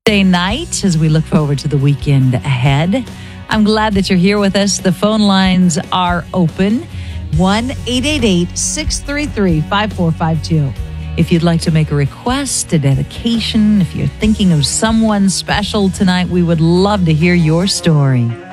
Thursday night as we look forward to the weekend ahead. I'm glad that you're here with us. The phone lines are open. 1-888-633-5452. If you'd like to make a request, a dedication, if you're thinking of someone special tonight, we would love to hear your story.